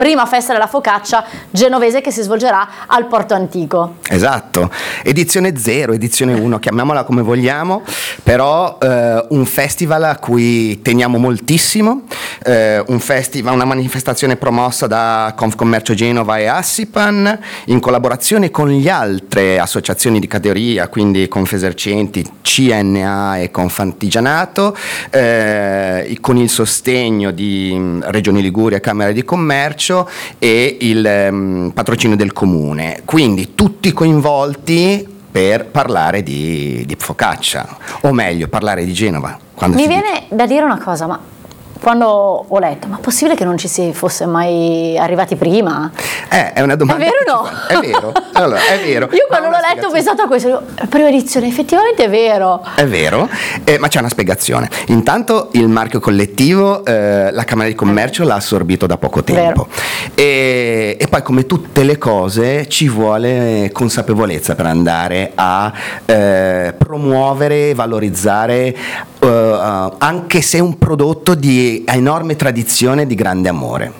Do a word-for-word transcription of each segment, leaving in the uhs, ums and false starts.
prima festa della focaccia genovese che si svolgerà al Porto Antico. Esatto, edizione zero, edizione uno, chiamiamola come vogliamo, però eh, un festival a cui teniamo moltissimo, eh, un festival, una manifestazione promossa da Confcommercio Genova e Assipan in collaborazione con le altre associazioni di categoria, quindi Confesercenti, C N A e Confartigianato, eh, con il sostegno di Regione Liguria e Camera di Commercio e il um, patrocinio del comune, quindi tutti coinvolti per parlare di, di focaccia, o meglio parlare di Genova. Quando Mi si viene dice... da dire una cosa, ma quando ho letto, ma è possibile che non ci si fosse mai arrivati prima? Eh, è una domanda. È vero o no? È vero, allora, è vero. Io quando l'ho letto ho pensato a questo, prima edizione, effettivamente è vero. È vero, eh, ma c'è una spiegazione. Intanto il marchio collettivo, eh, la Camera di Commercio l'ha assorbito da poco tempo. E, e poi come tutte le cose ci vuole consapevolezza per andare a eh, promuovere e valorizzare uh, uh, anche se un prodotto di enorme tradizione, di grande amore.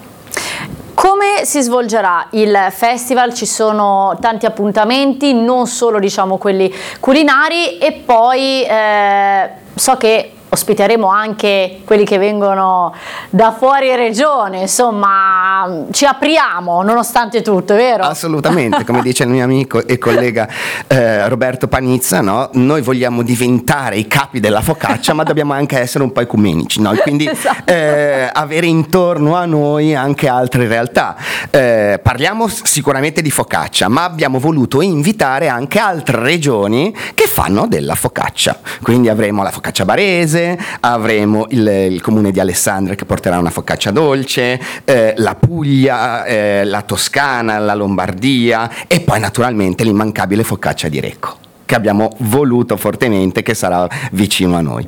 Come si svolgerà il festival? Ci sono tanti appuntamenti, non solo diciamo quelli culinari, e poi eh, so che ospiteremo anche quelli che vengono da fuori regione, insomma ci apriamo nonostante tutto, è vero? Assolutamente, come dice il mio amico e collega eh, Roberto Panizza, no? Noi vogliamo diventare i capi della focaccia, ma dobbiamo anche essere un po' ecumenici, no? Quindi esatto. eh, avere intorno a noi anche altre realtà. Eh, parliamo sicuramente di focaccia, ma abbiamo voluto invitare anche altre regioni che fanno della focaccia, quindi avremo la focaccia barese, avremo il, il comune di Alessandria che porterà una focaccia dolce, eh, la Puglia, eh, la Toscana, la Lombardia e poi naturalmente l'immancabile focaccia di Recco, che abbiamo voluto fortemente che sarà vicino a noi.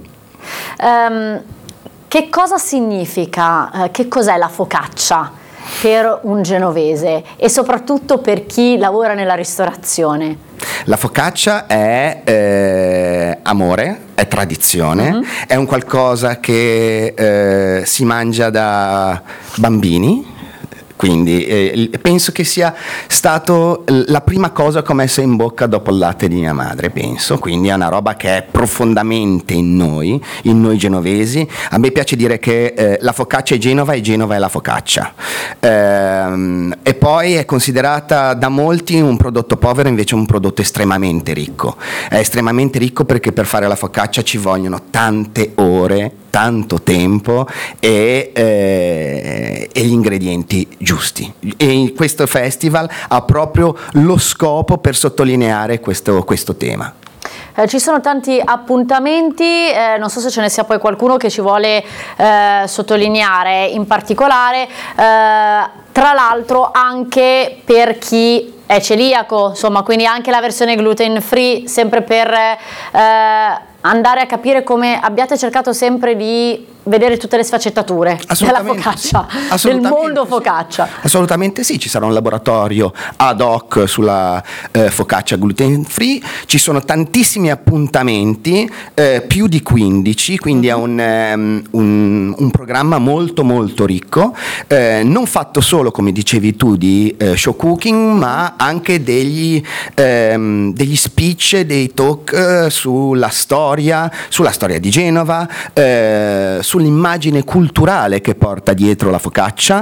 Um, che cosa significa, uh, che cos'è la focaccia per un genovese e soprattutto per chi lavora nella ristorazione? La focaccia è eh, amore, è tradizione, mm-hmm. è un qualcosa che eh, si mangia da bambini. Quindi eh, penso che sia stato la prima cosa che ho messo in bocca dopo il latte di mia madre, penso, quindi è una roba che è profondamente in noi, in noi genovesi. A me piace dire che eh, la focaccia è Genova e Genova è la focaccia, ehm, e poi è considerata da molti un prodotto povero, invece un prodotto estremamente ricco. È estremamente ricco perché per fare la focaccia ci vogliono tante ore, tanto tempo e, eh, e gli ingredienti giusti, e questo festival ha proprio lo scopo per sottolineare questo, questo tema. Eh, ci sono tanti appuntamenti, eh, non so se ce ne sia poi qualcuno che ci vuole eh, sottolineare in particolare, eh, tra l'altro anche per chi è celiaco, insomma, quindi anche la versione gluten free, sempre per eh, andare a capire come abbiate cercato sempre di vedere tutte le sfaccettature della focaccia, sì. del mondo focaccia. Sì. Assolutamente sì, ci sarà un laboratorio ad hoc sulla eh, focaccia gluten free, ci sono tantissimi appuntamenti, eh, più di quindici, quindi mm-hmm. è un, um, un, un programma molto molto ricco, eh, non fatto solo, come dicevi tu, di eh, show cooking, ma anche degli, ehm, degli speech, dei talk eh, sulla storia, sulla storia di Genova, eh, sull'immagine culturale che porta dietro la focaccia.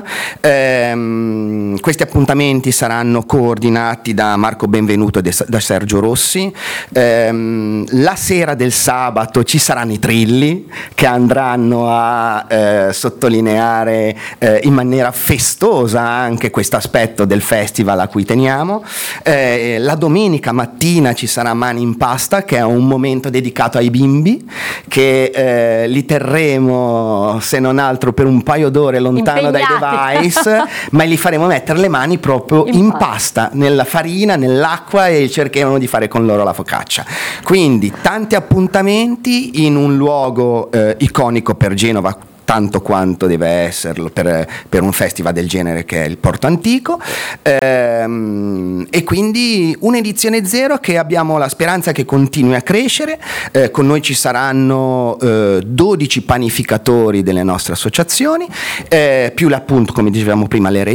Ehm, questi appuntamenti saranno coordinati da Marco Benvenuto e da Sergio Rossi. Ehm, la sera del sabato ci saranno i trilli che andranno a eh, sottolineare eh, in maniera festosa anche questo aspetto del festival a cui teniamo. Eh, la domenica mattina ci sarà Mani in Pasta, che è un momento dedicato ai bimbi, che eh, li terremo se non altro per un paio d'ore lontano Impegnati. dai device, ma li faremo mettere le mani proprio in, in pasta, nella farina, nell'acqua, e cercheremo di fare con loro la focaccia. Quindi tanti appuntamenti in un luogo eh, iconico per Genova, tanto quanto deve esserlo per, per un festival del genere che è il Porto Antico, ehm, e quindi un'edizione zero che abbiamo la speranza che continui a crescere. Eh, con noi ci saranno eh, dodici panificatori delle nostre associazioni, eh, più appunto, come dicevamo prima, le